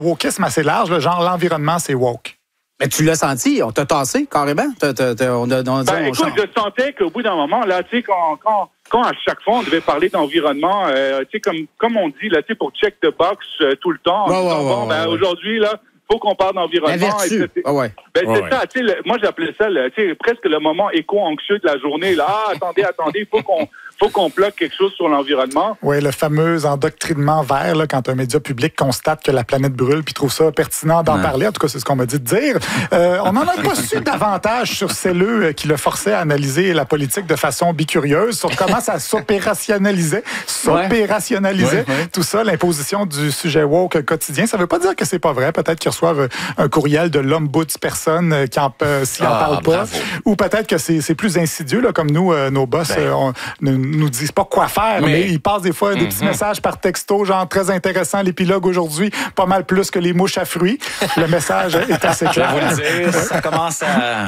wokisme assez large, là, genre l'environnement, c'est woke. Mais tu l'as senti, on t'a tassé carrément. Écoute, je sentais qu'au bout d'un moment, là, tu sais, quand à chaque fois on devait parler d'environnement, tu sais, comme on dit, là, tu sais, pour check the box tout le temps, aujourd'hui, là, faut qu'on parle d'environnement. La vertu. C'est ça, tu sais, moi j'appelais ça, tu sais, presque le moment éco-anxieux de la journée. Là, attendez, il faut qu'on bloque quelque chose sur l'environnement. Oui, le fameux endoctrinement vert, là, quand un média public constate que la planète brûle puis trouve ça pertinent d'en parler. En tout cas, c'est ce qu'on m'a dit de dire. On n'en a pas su davantage sur Celleux qui le forçait à analyser la politique de façon bicurieuse, sur comment ça s'opérationnalisait. Tout ça, l'imposition du sujet woke quotidien. Ça ne veut pas dire que c'est pas vrai. Peut-être qu'ils reçoivent un courriel de l'ombudsperson qui s'y en parle pas. Ou peut-être que c'est plus insidieux, là, comme nous, nos boss, nous disent pas quoi faire, mais ils passent des fois des petits messages par texto, genre très intéressant, l'épilogue aujourd'hui, pas mal plus que les mouches à fruits. Le message est assez clair. Je vais vous le dire, ça commence à...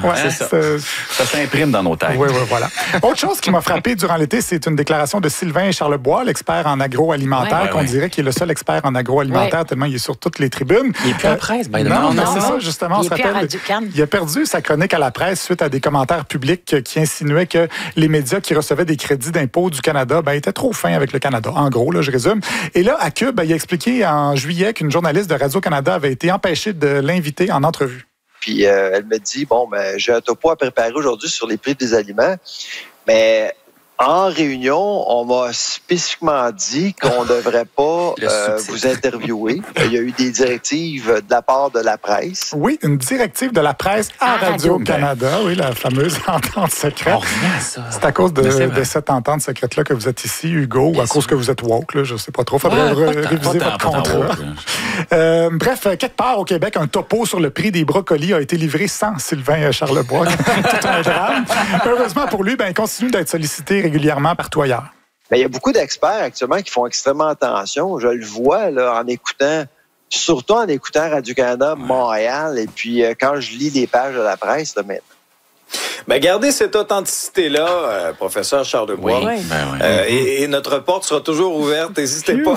Ça s'imprime dans nos têtes. Oui, voilà. Autre chose qui m'a frappé durant l'été, c'est une déclaration de Sylvain Charlebois, l'expert en agroalimentaire, qu'on dirait qu'il est le seul expert en agroalimentaire, tellement il est sur toutes les tribunes. Il est plus en presse, non, c'est ça, justement. Il a perdu sa chronique à la presse suite à des commentaires publics qui insinuaient que les médias qui recevaient des crédits d'impôt du Canada étaient trop fins avec le Canada. En gros, là, je résume. Et là, à Cube, il a expliqué en juillet qu'une journaliste de Radio-Canada avait été empêchée de l'inviter en entrevue. Puis elle me dit, j'ai un topo à préparer aujourd'hui sur les prix des aliments, mais en réunion, on m'a spécifiquement dit qu'on ne devrait pas vous interviewer. Il y a eu des directives de la part de la presse. Oui, une directive de la presse à Radio-Canada. Oui, la fameuse entente secrète. C'est à cause de cette entente secrète-là que vous êtes ici, Hugo, ou à cause que vous êtes woke, là, je ne sais pas trop. Il faudrait réviser votre contrat. Bref, quelque part au Québec, un topo sur le prix des brocolis a été livré sans Sylvain Charlebois. Tout un drame. Heureusement pour lui, il continue d'être sollicité régulièrement partout ailleurs. Il y a beaucoup d'experts actuellement qui font extrêmement attention. Je le vois là, surtout en écoutant Radio-Canada Montréal, et puis quand je lis les pages de la presse là, maintenant. Gardez cette authenticité-là, professeur Charlebois. Et notre porte sera toujours ouverte. N'hésitez pas.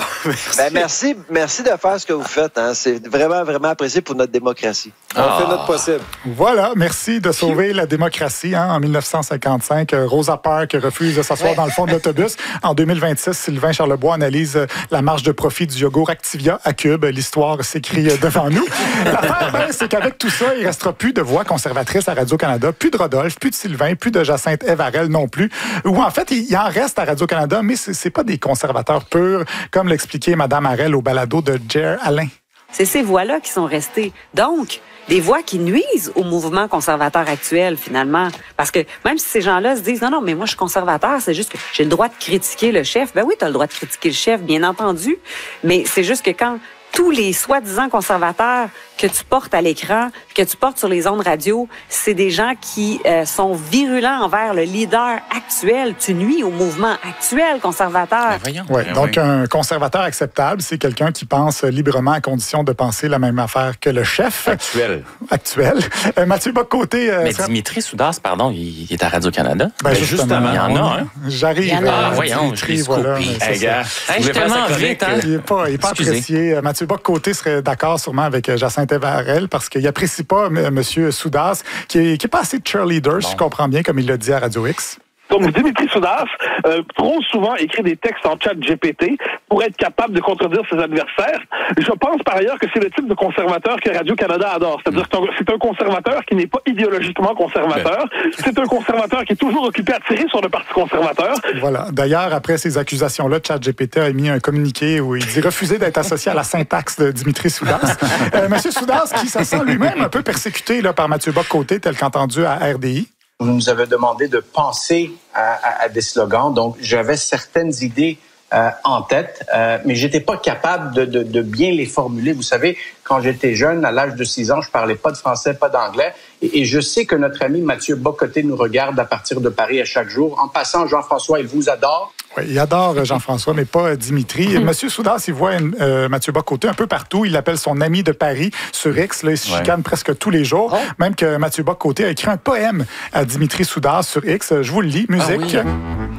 Merci de faire ce que vous faites. Hein. C'est vraiment, vraiment apprécié pour notre démocratie. On fait notre possible. Voilà, merci de sauver la démocratie. Hein. En 1955, Rosa Parks refuse de s'asseoir dans le fond de l'autobus. En 2026, Sylvain Charlebois analyse la marge de profit du yogourt Activia à Cube. L'histoire s'écrit devant nous. L'affaire, c'est qu'avec tout ça, il ne restera plus de voix conservatrices à Radio-Canada, plus de Rodolphe, plus de Sylvain, plus de Jacinthe Evarel non plus. Ou en fait, il en reste à Radio-Canada, mais c'est pas des conservateurs purs, comme l'expliquait Mme Harel au balado de Jer Alain. C'est ces voix-là qui sont restées. Donc, des voix qui nuisent au mouvement conservateur actuel, finalement. Parce que même si ces gens-là se disent « Non, mais moi, je suis conservateur, c'est juste que j'ai le droit de critiquer le chef. » Ben oui, tu as le droit de critiquer le chef, bien entendu. Mais c'est juste que quand tous les soi-disant conservateurs que tu portes à l'écran, que tu portes sur les ondes radio, c'est des gens qui sont virulents envers le leader actuel. Tu nuis au mouvement actuel conservateur. Donc, un conservateur acceptable, c'est quelqu'un qui pense librement à condition de penser la même affaire que le chef. Actuel. Mathieu Bock-Côté... Mais Dimitri Soudas, pardon, il est à Radio-Canada. Justement, il y en a, hein? J'arrive. Voyons, je l'ai scoopé. Je suis tellement vite, hein? Il n'est pas apprécié. Mathieu Bock-Côté serait d'accord sûrement avec Jacinthe Evarel parce qu'il n'apprécie pas M. Soudas, qui est pas assez cheerleader, si je comprends bien, comme il l'a dit à Radio X. Donc, Dimitri Soudas, trop souvent écrit des textes en chat GPT pour être capable de contredire ses adversaires. Je pense par ailleurs que c'est le type de conservateur que Radio-Canada adore. C'est-à-dire que c'est un conservateur qui n'est pas idéologiquement conservateur. C'est un conservateur qui est toujours occupé à tirer sur le Parti conservateur. Voilà. D'ailleurs, après ces accusations-là, ChatGPT a émis un communiqué où il dit refuser d'être associé à la syntaxe de Dimitri Soudas. Monsieur Soudas, qui se sent lui-même un peu persécuté là, par Mathieu Bock-Côté, tel qu'entendu à RDI. Vous nous avez demandé de penser à des slogans. Donc, j'avais certaines idées en tête, mais j'étais pas capable de bien les formuler. Vous savez, quand j'étais jeune, à l'âge de 6 ans, je parlais pas de français, pas d'anglais. Et je sais que notre ami Mathieu Bock-Côté nous regarde à partir de Paris à chaque jour. En passant, Jean-François, il vous adore. Oui, il adore Jean-François, mais pas Dimitri. Monsieur Soudas, il voit Mathieu Bock-Côté un peu partout. Il l'appelle son ami de Paris sur X. Là, il se chicane presque tous les jours. Même que Mathieu Bock-Côté a écrit un poème à Dimitri Soudas sur X. Je vous le lis. Musique.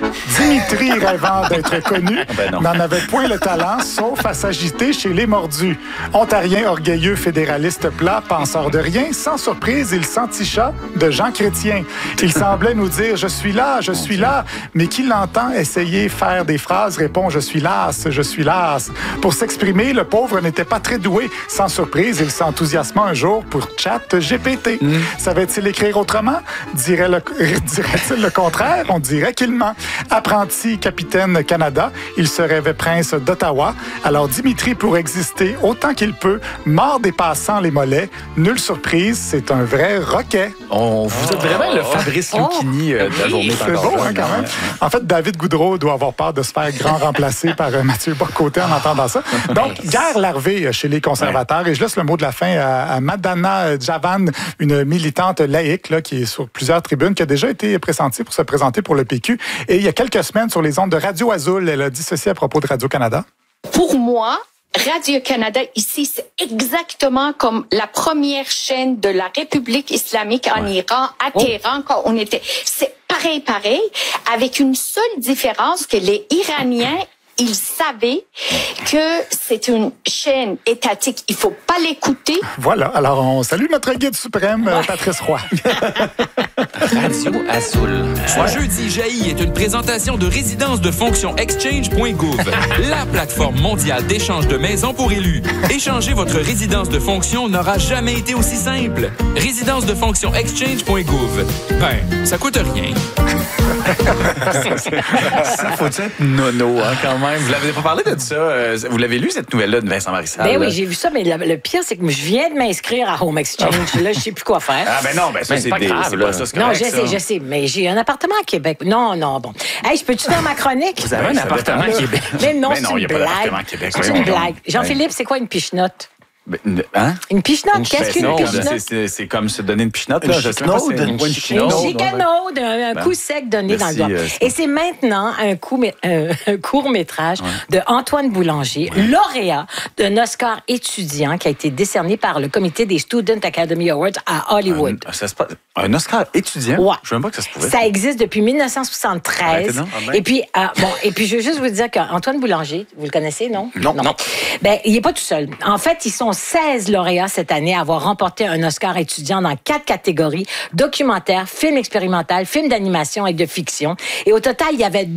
Dimitri, rêvant d'être connu, n'en avait point le talent, sauf à s'agiter chez les mordus. Ontarien orgueilleux, fédéraliste plat, penseur de rien, sans surprise, il s'enticha de Jean Chrétien. Il semblait nous dire « Je suis là, mais qui l'entend essayer faire des phrases répond « Je suis las, je suis las ». Pour s'exprimer, le pauvre n'était pas très doué. Sans surprise, il s'enthousiasma un jour pour ChatGPT. Savait-il écrire autrement? Dirait-il le contraire? On dirait qu'il ment. Apprenti capitaine Canada, il se rêvait prince d'Ottawa. Alors Dimitri, pour exister autant qu'il peut, mord dépassant les mollets. Nulle surprise, c'est un vrai roquet. Vous êtes vraiment le Fabrice Lucchini de la journée. C'est beau, hein, quand même. En fait, David Goudreau doit avoir peur de se faire grand remplacer par Mathieu Bock-Côté en entendant ça. Donc, guerre larvée chez les conservateurs. Et je laisse le mot de la fin à Madana Javan, une militante laïque là, qui est sur plusieurs tribunes, qui a déjà été pressentie pour se présenter pour le PQ. Et il y a quelques semaines, sur les ondes de Radio Azul, elle a dit ceci à propos de Radio-Canada. Pour moi, Radio-Canada, ici, c'est exactement comme la première chaîne de la République islamique en Iran, à Téhéran, quand on était... C'est pareil, avec une seule différence que les Iraniens, ils savaient que c'est une chaîne étatique. Il faut pas l'écouter. Voilà. Alors, on salue notre guide suprême, Patrice Roy. Radio Azul. Ce jeudi, Jaillit est une présentation de résidence de fonction exchange.gouv, la plateforme mondiale d'échange de maisons pour élus. Échanger votre résidence de fonction n'aura jamais été aussi simple. Résidence de fonction exchange.gouv. Ça coûte rien. Ça faut être nono, hein, quand même. Vous l'avez pas parlé de ça. Vous l'avez lu, cette nouvelle-là de Vincent Marissal? Ben oui, j'ai vu ça, mais le pire, c'est que je viens de m'inscrire à Home Exchange. Là, je sais plus quoi faire. Ah, ben non, ça, c'est pas grave. C'est pas ça, c'est correct, je sais, mais j'ai un appartement à Québec. Non, bon. Hey, je peux-tu faire ma chronique? Vous avez un appartement à Québec? Mais non, c'est il n'y une a pas d'appartement à Québec. C'est une blague. Jean-Philippe, c'est quoi une pichenote? Hein? Une pichenote? Qu'est-ce qu'une pichenote? C'est comme se donner une pichenote. Une chicanaude, un coup sec donné dans le doigt. Et c'est maintenant un court-métrage de Antoine Boulanger, lauréat d'un Oscar étudiant qui a été décerné par le comité des Student Academy Awards à Hollywood. Un Oscar étudiant? Ouais. Je ne sais même pas que ça se pouvait. Ça existe depuis 1973. Et puis, je veux juste vous dire qu'Antoine Boulanger, vous le connaissez, non? Non. Ben, il n'est pas tout seul. En fait, ils sont 16 lauréats cette année à avoir remporté un Oscar étudiant dans 4 catégories: documentaire, film expérimental, film d'animation et de fiction. Et au total, il y avait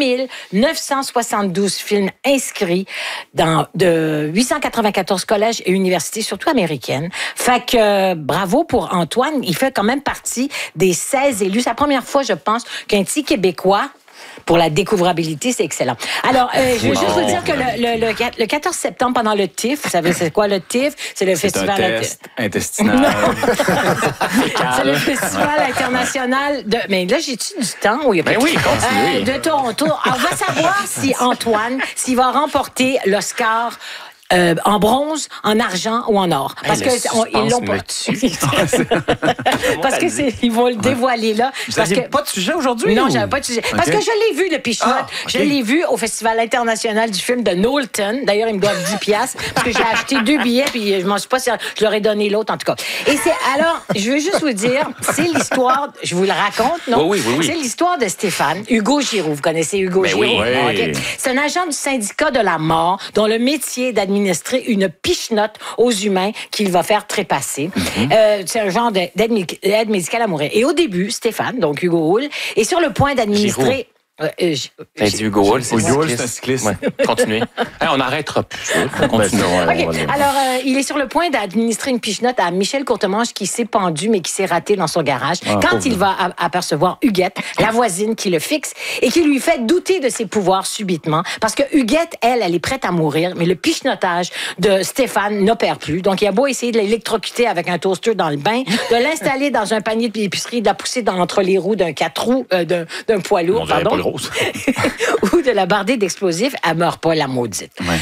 2972 films inscrits de 894 collèges et universités, surtout américaines. Fait que bravo pour Antoine. Il fait quand même partie des 16 élus. C'est la première fois, je pense, qu'un petit Québécois, pour la découvrabilité, c'est excellent. Alors, je veux juste vous dire que le 14 septembre, pendant le TIFF, vous savez c'est quoi le TIFF? C'est le festival... C'est un test intestinal. C'est le festival international de... Mais là, j'ai-tu du temps? Oui, continuez. De Toronto. Alors, on va savoir si Antoine, s'il va remporter l'Oscar en bronze, en argent ou en or. Parce que ils l'ont pas. Parce que ils vont le dévoiler là. Vous n'aviez pas de sujet aujourd'hui? Non, j'avais pas de sujet. Parce que je l'ai vu, le pichenote. Je l'ai vu au Festival international du film de Knowlton. D'ailleurs, ils me doivent 10 piastres parce que j'ai acheté 2 billets puis je m'en suis pas... Je leur ai donné l'autre, en tout cas. Et alors, je veux juste vous dire, c'est l'histoire... Je vous le raconte, non? Oui. C'est l'histoire de Stéphane. Hugo Giroux. Vous connaissez Hugo Giroux? Oui. Okay. C'est un agent du syndicat de la mort dont le métier est d'administrer une pichenote aux humains qu'il va faire trépasser. C'est un genre d'aide médicale à mourir. Et au début, Stéphane, donc Hugo Hull, est sur le point d'administrer... Hugo Hull, c'est un cycliste. Continuez. On n'arrêtera plus. Alors, il est sur le point d'administrer une pichenote à Michel Courtemanche qui s'est pendu, mais qui s'est raté dans son garage. Quand il va apercevoir Huguette, la voisine qui le fixe, et qui lui fait douter de ses pouvoirs subitement, parce que Huguette, elle est prête à mourir, mais le pichenotage de Stéphane n'opère plus. Donc, il a beau essayer de l'électrocuter avec un toaster dans le bain, de l'installer dans un panier d'épicerie, de la pousser entre les roues d'un 4 roues, d'un poids lourd, ou de la barder d'explosifs, elle meurt pas, la maudite.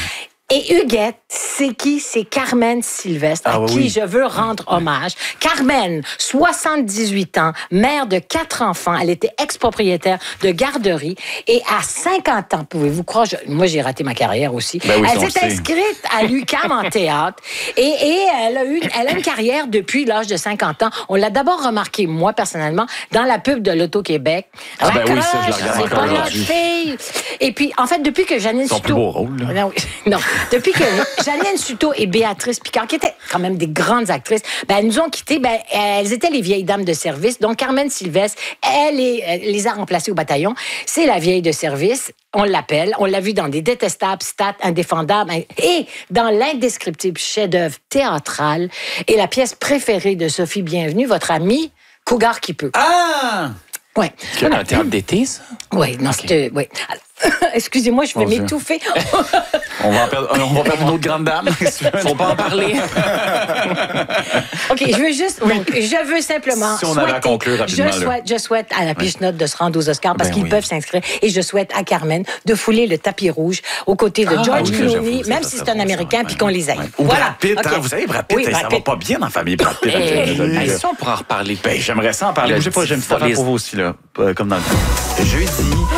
Et Huguette, c'est qui? C'est Carmen Sylvestre, à qui je veux rendre hommage. Carmen, 78 ans, mère de 4 enfants. Elle était ex-propriétaire de garderie. Et à 50 ans, pouvez-vous croire, moi j'ai raté ma carrière aussi. Elle s'est inscrite à l'UQAM en théâtre. Et elle a une carrière depuis l'âge de 50 ans. On l'a d'abord remarqué, moi personnellement, dans la pub de l'Auto-Québec. Ça, je la regarde encore aujourd'hui. Et puis, en fait, depuis que Janine Suto... Son plus beau rôle, là. Non. Depuis que Janine Suto et Béatrice Picard, qui étaient quand même des grandes actrices, elles nous ont quittés. Elles étaient les vieilles dames de service. Donc, Carmen Sylvestre, elle les a remplacées au bataillon. C'est la vieille de service. On l'appelle. On l'a vu dans des détestables stats indéfendables et dans l'indescriptible chef-d'œuvre théâtral et la pièce préférée de Sophie Bienvenue, votre amie Cougar qui peut. Ah! Ouais. C'est un théâtre d'été, ça? Oui, non, c'était... Oui. Excusez-moi, je vais m'étouffer. On va perdre une autre grande dame. Faut pas en parler. OK, je veux simplement si on avait à conclure rapidement, je souhaite à la Piche-Note de se rendre aux Oscars parce qu'ils peuvent s'inscrire. Et je souhaite à Carmen de fouler le tapis rouge aux côtés de George Clooney, même si c'est un Américain, puis qu'on les aille. Ou Brad Pitt, vous savez, Brad Pitt, ça va pas bien dans la famille Brad Pitt. Si on pourra en reparler. J'aimerais ça en parler. J'ai une petite affaire pour vous aussi, là, comme dans le temps. Jeudi.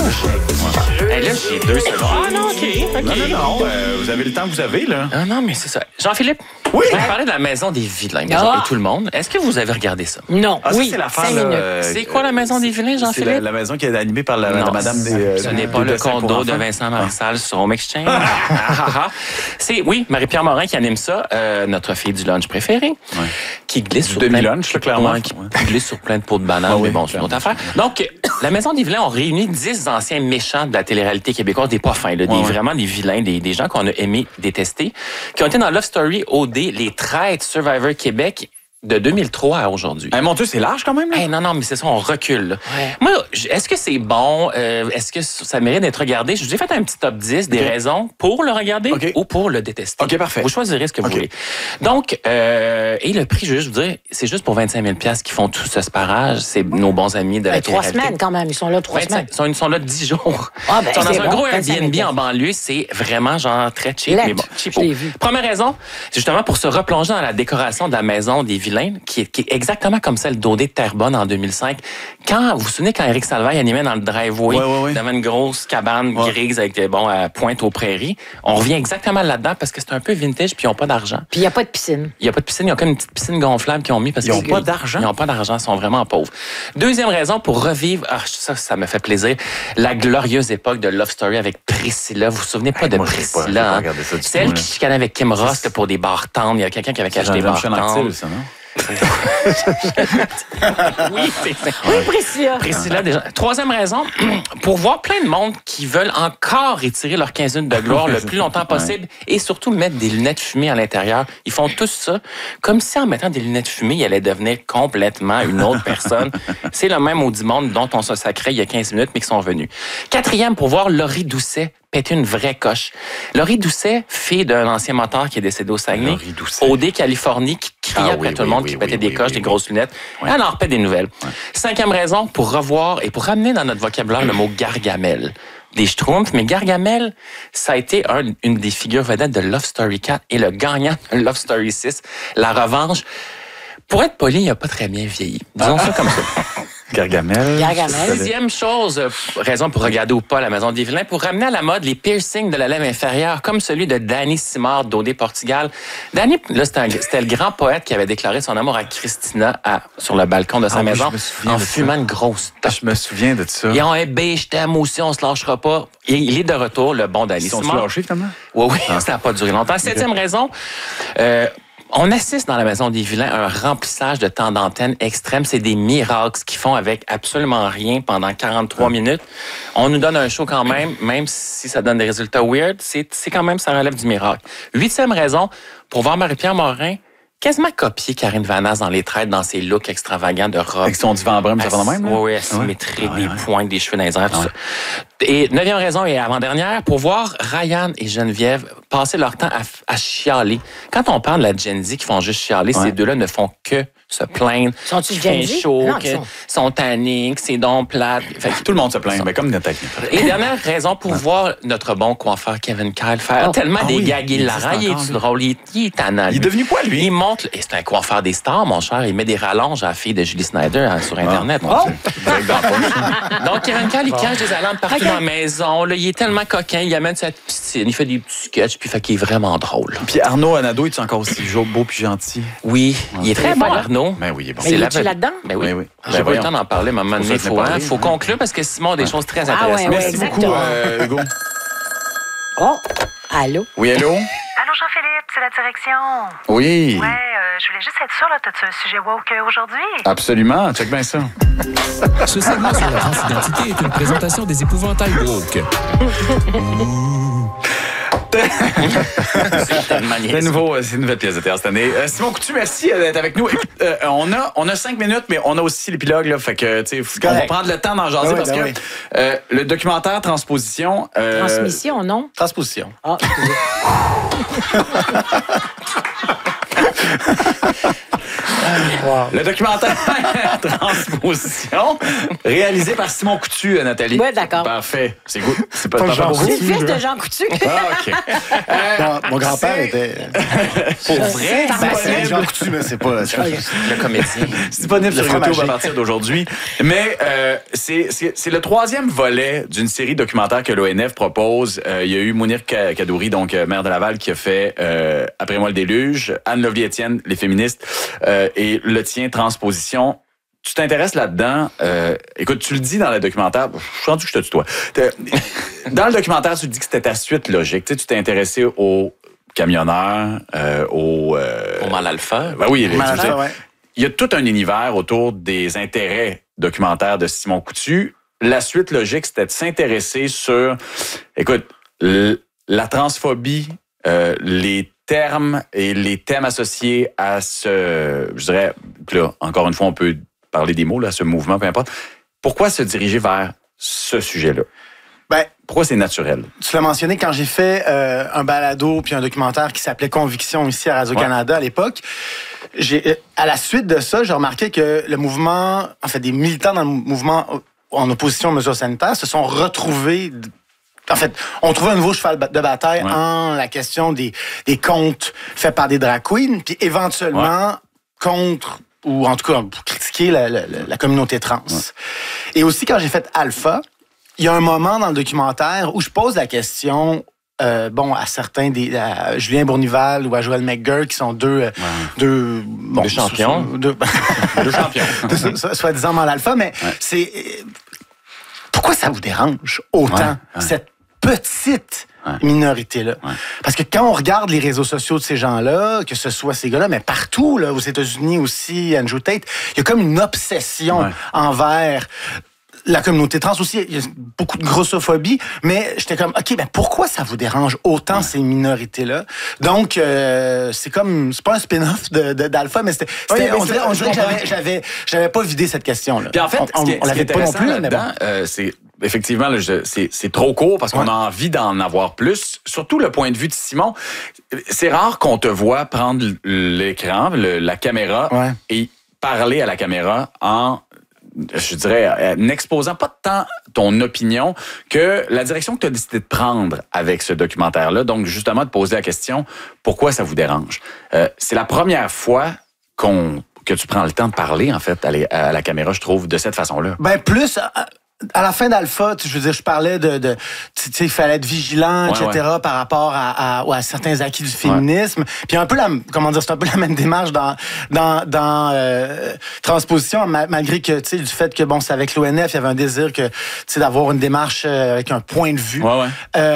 Là, j'ai 2 secondes. Ah non, OK. Non. Vous avez le temps que vous avez, là. Ah non, mais c'est ça. Jean-Philippe, oui. Je vais parler de la Maison des Vilains, et tout le monde. Est-ce que vous avez regardé ça? Non. Oui, c'est l'affaire. C'est quoi la Maison des Vilains, Jean-Philippe? C'est la maison qui est animée par la madame des... Ce n'est pas le condo de Vincent Marissal sur Home Exchange. C'est, Marie-Pierre Morin qui anime ça, notre fille du lunch préférée, qui glisse sur qui glisse sur plein de pots de bananes, mais bon, c'est une autre affaire. Donc, la Maison des Vilains ont réuni 10 anciens méchants de la télé-réalité québécoise, des pas fins, vraiment des vilains, des gens qu'on a aimé détester, qui ont été dans Love Story, OD, Les Traîtres, Survivor Québec, de 2003 à aujourd'hui. Mon Dieu, c'est large quand même, là. Non, mais c'est ça, on recule. Ouais. Moi, est-ce que c'est bon? Est-ce que ça mérite d'être regardé? Je vous ai fait un petit top 10 des raisons pour le regarder ou pour le détester. OK, parfait. Vous choisirez ce que vous voulez. Donc, et le prix, je vais juste vous dire, c'est juste pour 25 000 $ qu'ils font tout ce sparage. C'est nos bons amis de la télé-réalité. 3 semaines quand même. Ils sont là 3 semaines. Ils sont là 10 jours. Ils sont dans un gros Airbnb en banlieue. C'est vraiment genre très cheap. Mais bon, cheapo. Première raison, c'est justement pour se replonger dans la décoration de la Maison des Vilains, qui est exactement comme celle d'OD de Terrebonne en 2005. Vous vous souvenez quand Éric Salvaille animait dans le driveway, il avait une grosse cabane grise avec à Pointe-aux-Prairies. On revient exactement là-dedans parce que c'est un peu vintage puis ils n'ont pas d'argent. Puis il n'y a pas de piscine. Il n'y a pas de piscine. Ils ont comme une petite piscine gonflable qu'ils ont mis parce qu'ils n'ont pas d'argent. Ils n'ont pas d'argent. Ils sont vraiment pauvres. Deuxième raison pour revivre, ça me fait plaisir, la glorieuse époque de Love Story avec Priscilla. Vous vous souvenez pas de Priscilla? C'est elle qui chicanait avec Kim Ross pour des bars tendres. Il y a quelqu'un qui avait acheté des bars tendres. Oui, Priscilla, déjà. Troisième raison, pour voir plein de monde qui veulent encore étirer leur 15 minutes de gloire le plus longtemps possible et surtout mettre des lunettes fumées à l'intérieur. Ils font tous ça comme si en mettant des lunettes fumées, ils allaient devenir complètement une autre personne. C'est le même maudit monde dont on se sacrait il y a 15 minutes, mais qui sont venus. Quatrième, pour voir Laurie Doucet péter une vraie coche. Laurie Doucet, fille d'un ancien moteur qui est décédé au Saguenay, OD Californie, qui criait après tout le monde, qui pétait des coches, des grosses lunettes. Elle en repète des nouvelles. Cinquième raison, pour revoir et pour ramener dans notre vocabulaire le mot Gargamel. Des Schtroumpfs, mais Gargamel, ça a été une des figures vedettes de Love Story 4 et le gagnant de Love Story 6, La Revanche. Pour être poli, il n'a pas très bien vieilli. Disons ça comme ça. Gargamel. Sixième chose, raison pour regarder ou pas la Maison des Vilains, pour ramener à la mode les piercings de la lèvre inférieure, comme celui de Danny Simard d'OD Portugal. Danny, là, c'était le grand poète qui avait déclaré son amour à Christina sur le balcon de sa maison en fumant une grosse top. Je me souviens de ça. Ils ont un je t'aime aussi, on se lâchera pas. Et il est de retour, le bon Danny Simard. Ils sont lâchés, finalement? Oui, ça n'a pas duré longtemps. Septième raison, on assiste dans la Maison des Vilains à un remplissage de temps d'antenne extrême. C'est des miracles qu'ils font avec absolument rien pendant 43 minutes. On nous donne un show quand même si ça donne des résultats weird. C'est quand même, ça relève du miracle. Huitième raison, pour voir Marie-Pierre Morin quasiment copier Karine Vanasse dans Les Traîtres, dans ses looks extravagants de robe. Avec son divan brun, ça va de même? Oui, asymétrique, des pointes, des cheveux dans les airs, tout ça. Et neuvième raison et avant-dernière, pour voir Ryan et Geneviève passer leur temps à chialer. Quand on parle de la Gen Z qui font juste chialer, ces deux-là ne font que se plaindre. Sont-ils qu'il fait Gen Z? chaud, Non, qu'ils sont tannés, que c'est donc plate. Tout le monde se plaint, mais comme Nathalie. Et dernière raison pour voir notre bon coiffeur Kevin Kyle faire tellement des gags hilarants. Il est drôle, il est tannant. Il est devenu quoi, lui? Il montre, et c'est un coiffeur des stars, mon cher. Il met des rallonges à la fille de Julie Snyder sur Internet. Donc, Kevin Kyle, il cache des alarmes partout dans la maison. Là, il est tellement coquin, il amène sa piscine, il fait des petits sketchs, puis fait qu'il est vraiment drôle. Puis Arnaud Anado, il est encore aussi beau puis gentil? Oui, il est très bon, Arnaud. Ben oui, il est bon. Mais es-tu là-dedans? Ben oui. J'ai pas eu le temps d'en parler, mais à un moment donné, il faut conclure parce que Simon a des choses très intéressantes. Merci beaucoup, Hugo. Oh, allô? Oui, allô? Allô, Jean-Philippe, c'est la direction. Oui. Ouais, je voulais juste être sûre, là, t'as-tu un sujet woke aujourd'hui? Absolument, check bien ça. Ce segment sur la transidentité est une présentation des épouvantails woke. C'est nouveau, c'est une nouvelle pièce de théâtre cette année. Simon Coutu, merci d'être avec nous. Écoute, on a 5 minutes, mais on a aussi l'épilogue, là, fait que, tu sais, on va prendre le temps d'en jaser parce que le documentaire Transposition... Transmission, non? Transposition. Ah, Le documentaire Transposition, réalisé par Simon Coutu, Nathalie. Oui, d'accord. Parfait. C'est good. C'est pas Jean Coutu. C'est le fils de Jean Coutu. Ah, OK. Mon grand-père était... Pour vrai? C'est Jean Coutu, mais c'est pas... Le comédien. C'est disponible sur YouTube à partir d'aujourd'hui. Mais c'est le 3e volet d'une série documentaire que l'ONF propose. Il y a eu Mounir Kadouri, donc maire de Laval, qui a fait Après moi le déluge, Anne Lovely-Étienne, Les féministes, et le tien, Transposition. Tu t'intéresses là-dedans. Écoute, tu le dis dans le documentaire. Je suis rendu que je te tutoie. Dans le documentaire, tu dis que c'était ta suite logique. Tu t'es intéressé aux camionneurs, au mal alpha. Ben oui, il y a tout un univers autour des intérêts documentaires de Simon Coutu. La suite logique, c'était de s'intéresser sur, écoute, la transphobie, les termes et les thèmes associés à je dirais, là, encore une fois, on peut parler des mots, là, ce mouvement, peu importe. Pourquoi se diriger vers ce sujet-là? Ben, pourquoi c'est naturel? Tu l'as mentionné quand j'ai fait un balado puis un documentaire qui s'appelait Conviction ici à Radio-Canada à l'époque. À la suite de ça, j'ai remarqué que le mouvement, en fait, des militants dans le mouvement en opposition aux mesures sanitaires se sont retrouvés. En fait, on trouvait un nouveau cheval de bataille en la question des contes faits par des drag queens, puis éventuellement contre, ou en tout cas pour critiquer la communauté trans. Et aussi, quand j'ai fait Alpha, il y a un moment dans le documentaire où je pose la question à certains à Julien Bournival ou à Joël McGurk, qui sont deux champions. Deux champions. Soi-disant dans l'Alpha, mais c'est... Pourquoi ça vous dérange autant, cette petite minorité-là? Parce que quand on regarde les réseaux sociaux de ces gens-là, que ce soit ces gars-là, mais partout, là, aux États-Unis aussi, Andrew Tate, il y a comme une obsession envers la communauté trans aussi. Il y a beaucoup de grossophobie, mais j'étais comme, OK, ben pourquoi ça vous dérange autant ces minorités-là? Donc, c'est pas un spin-off d'Alpha, mais on dirait que j'avais pas vidé cette question-là. Puis en fait, on l'avait pas non plus, mais bon. C'est effectivement, c'est trop court parce qu'on a envie d'en avoir plus. Surtout le point de vue de Simon. C'est rare qu'on te voit prendre l'écran, la caméra, et parler à la caméra en, je dirais, n'exposant pas tant ton opinion que la direction que tu as décidé de prendre avec ce documentaire-là. Donc, justement, de poser la question, pourquoi ça vous dérange? C'est la première fois que tu prends le temps de parler, en fait, à la caméra, je trouve, de cette façon-là. Ben, plus... À la fin d'Alpha, je veux dire, je parlais tu sais, il fallait être vigilant, etc., par rapport à certains acquis du féminisme. Puis un peu c'est un peu la même démarche dans Transposition, malgré que, tu sais, du fait que, bon, c'est avec l'ONF, il y avait un désir que, tu sais, d'avoir une démarche avec un point de vue. Moi,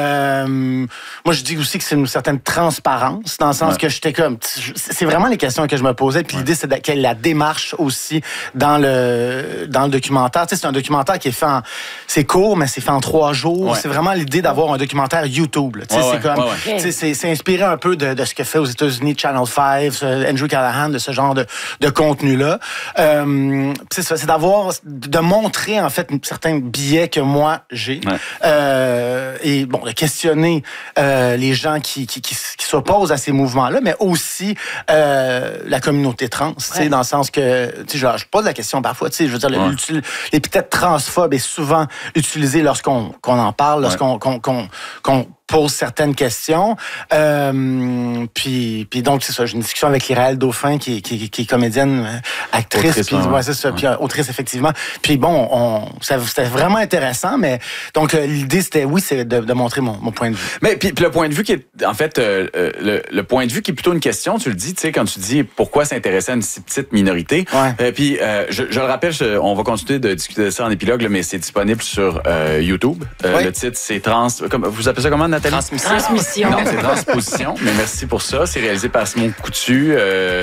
je dis aussi que c'est une certaine transparence, dans le sens que j'étais comme, c'est vraiment les questions que je me posais, puis l'idée, c'est qu'il y ait la démarche aussi dans le documentaire. Tu sais, c'est un documentaire qui est fait c'est court, mais c'est fait en 3 jours. Ouais. C'est vraiment l'idée d'avoir un documentaire YouTube. C'est inspiré un peu de ce que fait aux États-Unis Channel 5, Andrew Callahan, de ce genre de contenu-là. C'est ça, c'est de montrer en fait certains biais que moi j'ai. Et bon, de questionner les gens qui s'opposent à ces mouvements-là, mais aussi la communauté trans, dans le sens que, je pose la question parfois, je veux dire, l'épithète transphobe est souvent utilisée lorsqu'on en parle, lorsqu'on pose certaines questions. Puis donc, c'est ça, j'ai une discussion avec Iraël Dauphin, qui est comédienne, actrice, puis c'est ça, puis autrice, effectivement. Puis bon, c'était vraiment intéressant, mais donc l'idée, c'était, c'est de montrer mon point de vue. Mais puis le point de vue qui est, en fait, le point de vue qui est plutôt une question, tu le dis, quand tu dis pourquoi s'intéresser à une si petite minorité. Puis je le rappelle, on va continuer de discuter de ça en épilogue, mais c'est disponible sur YouTube. Le titre, c'est vous appelez ça comment, Nathalie? Transmission. Non, c'est Transposition, mais merci pour ça. C'est réalisé par Simon Coutu.